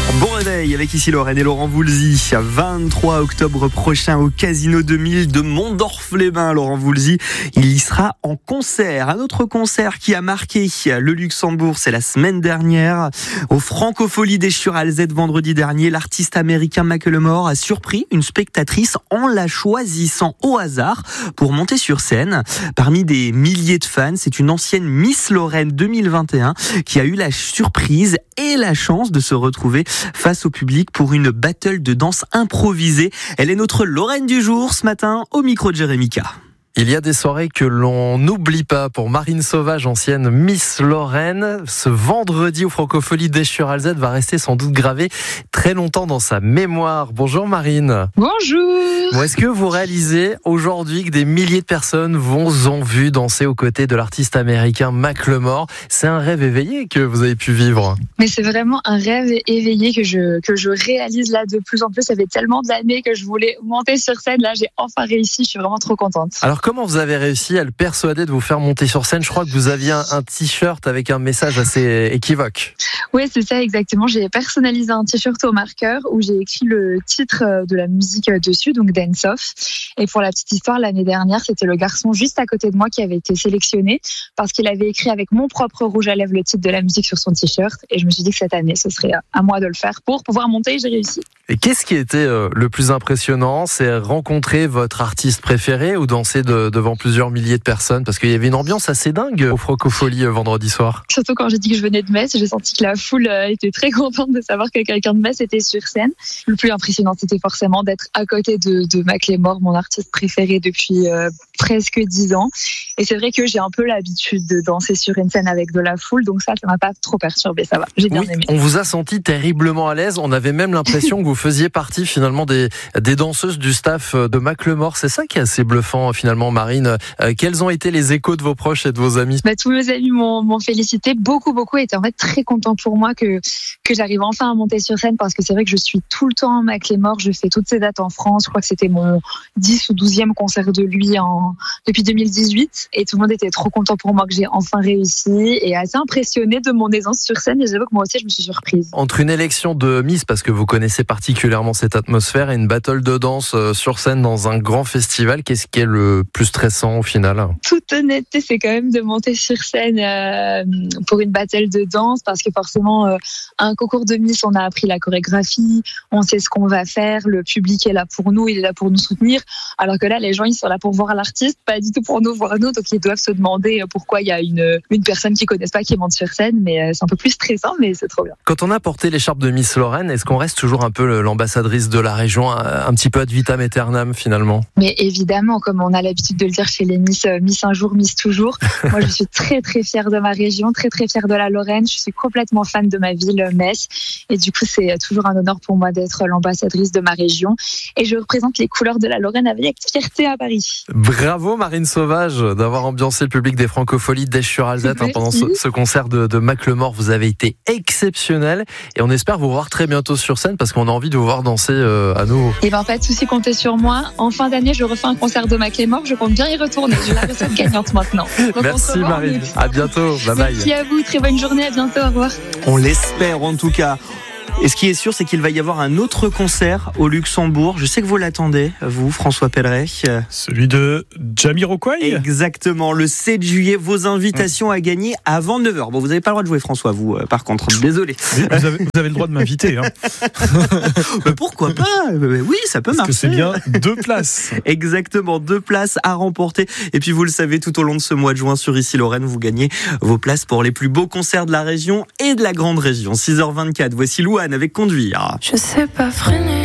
Bon réveil avec ici Lorraine et Laurent Voulzy. 23 octobre prochain au Casino 2000 de Mondorf-les-Bains. Laurent Voulzy, il y sera en concert. Un autre concert qui a marqué le Luxembourg, c'est la semaine dernière. Au Francophonie d'Esch-sur-Alzette vendredi dernier, l'artiste américain Macklemore a surpris une spectatrice en la choisissant au hasard pour monter sur scène. Parmi des milliers de fans, c'est une ancienne Miss Lorraine 2021 qui a eu la surprise et la chance de se retrouver face au public pour une battle de danse improvisée. Elle est notre Lorraine du jour ce matin au micro de Jérémy K. Il y a des soirées que l'on n'oublie pas pour Marine Sauvage, ancienne Miss Lorraine. Ce vendredi au Francophonie d'Esch-sur-Alzette va rester sans doute gravé très longtemps dans sa mémoire. Bonjour Marine. Bonjour. Bon, est-ce que vous réalisez aujourd'hui que des milliers de personnes vous ont vu danser aux côtés de l'artiste américain Macklemore? C'est un rêve éveillé que vous avez pu vivre. Mais c'est vraiment un rêve éveillé que je réalise là de plus en plus. Ça fait tellement d'années que je voulais monter sur scène. Là, j'ai enfin réussi. Je suis vraiment trop contente. Alors, comment vous avez réussi à le persuader de vous faire monter sur scène? Je crois que vous aviez un t-shirt avec un message assez équivoque. Oui, c'est ça exactement. J'ai personnalisé un t-shirt au marqueur où j'ai écrit le titre de la musique dessus, donc Dance Off. Et pour la petite histoire, l'année dernière, c'était le garçon juste à côté de moi qui avait été sélectionné parce qu'il avait écrit avec mon propre rouge à lèvres le titre de la musique sur son t-shirt. Et je me suis dit que cette année, ce serait à moi de le faire pour pouvoir monter et j'ai réussi. Et qu'est-ce qui était le plus impressionnant? C'est rencontrer votre artiste préféré ou danser devant plusieurs milliers de personnes? Parce qu'il y avait une ambiance assez dingue au Francophonie vendredi soir. Surtout quand j'ai dit que je venais de Metz, j'ai senti que la foule était très contente de savoir que quelqu'un de Metz était sur scène. Le plus impressionnant, c'était forcément d'être à côté de Macklemore, mon artiste préféré depuis presque 10 ans. Et c'est vrai que j'ai un peu l'habitude de danser sur une scène avec de la foule, donc ça m'a pas trop perturbé, ça va. J'ai bien aimé. On vous a senti terriblement à l'aise. On avait même l'impression que vous faisiez partie finalement des danseuses du staff de Macklemore. C'est ça qui est assez bluffant finalement, Marine. Quels ont été les échos de vos proches et de vos amis? Tous mes amis m'ont félicité. Beaucoup étaient en fait très contents pour moi que j'arrive enfin à monter sur scène parce que c'est vrai que je suis tout le temps Macklemore. Je fais toutes ses dates en France. Je crois que c'était mon 10 ou 12e concert de lui depuis 2018 et tout le monde était trop content pour moi que j'ai enfin réussi et assez impressionné de mon aisance sur scène et j'avoue que moi aussi je me suis surprise. Entre une élection de Miss, parce que vous connaissez particulièrement cette atmosphère, et une battle de danse sur scène dans un grand festival, qu'est-ce qui est le plus stressant au final? Toute honnêteté, c'est quand même de monter sur scène pour une battle de danse parce que forcément un concours de Miss, on a appris la chorégraphie, on sait ce qu'on va faire, le public est là pour nous, il est là pour nous soutenir, alors que là les gens ils sont là pour voir l'artiste, pas du tout pour nous voir nous, donc ils doivent se demander pourquoi il y a une personne qu'ils connaissent pas qui monte sur scène, mais c'est un peu plus stressant, mais c'est trop bien. Quand on a porté l'écharpe de Miss Lorraine, est-ce qu'on reste toujours un peu l'ambassadrice de la région, un petit peu ad vitam aeternam finalement? Mais évidemment, comme on a l'habitude de le dire chez les Miss un jour, Miss toujours. Moi je suis très fière de ma région, très fière de la Lorraine, je suis complètement fan de ma ville Metz et du coup c'est toujours un honneur pour moi d'être l'ambassadrice de ma région et je représente les couleurs de la Lorraine avec fierté à Paris. Bravo Marine Sauvage d'avoir ambiancé le public des Francopholies d'Esch-sur-Alzette pendant ce concert de Macklemore. Vous avez été exceptionnel et on espère vous voir très bientôt sur scène parce qu'on a envie de vous voir danser à nouveau. Et pas de souci, comptez sur moi. En fin d'année, je refais un concert de Macklemore. Je compte bien y retourner. J'ai la recette gagnante maintenant. Donc merci Marine. À bientôt. Bye bye. Merci à vous. Très bonne journée. À bientôt. Au revoir. On l'espère en tout cas. Et ce qui est sûr, c'est qu'il va y avoir un autre concert au Luxembourg. Je sais que vous l'attendez, vous, François Pelleret. Celui de Jamiroquai. Exactement, le 7 juillet, vos invitations à gagner avant 9h. Bon, vous n'avez pas le droit de jouer, François, vous, par contre, désolé. Vous avez le droit de m'inviter. Hein. Mais pourquoi pas? Oui, ça peut marcher. Parce que c'est bien 2 places. Exactement, 2 places à remporter. Et puis, vous le savez, tout au long de ce mois de juin, sur Ici Lorraine, vous gagnez vos places pour les plus beaux concerts de la région et de la grande région. 6h24, voici Louane avec Conduire. Je sais pas freiner.